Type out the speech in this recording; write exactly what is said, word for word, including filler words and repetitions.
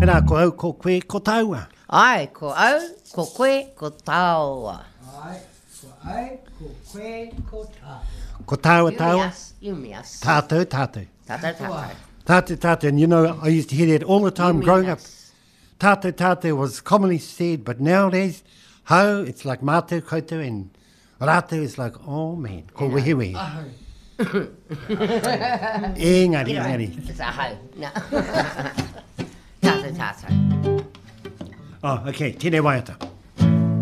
Pena ko au, ko koe, ko taua. Ai, ko au, ko koe, ko taua. Ai, ko ai, ko koe, ko tā. Ko taua, You me taua. us, you me us. Tātou, tātou. Tātou, tātou. Tātou, tātou. And you know, I used to hear that all the time You growing me up. us. Tātou, tātou was commonly said, but nowadays, hau, it's like mātou koutou, and rātou is like, oh man, ko wehe wehe. Engari, engari. It's a hau. No. Tātou, tātou. Oh, okay, tēnei waiata.